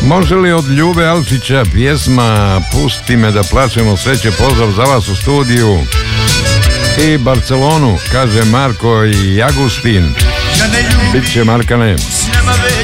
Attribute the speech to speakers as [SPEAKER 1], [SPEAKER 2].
[SPEAKER 1] Može li od Ljube Alčića pjesma Pusti me da plačemo sreće? Pozdrav za vas u studiju i Barcelonu, kaže Marko i Agustin. Biće Markane.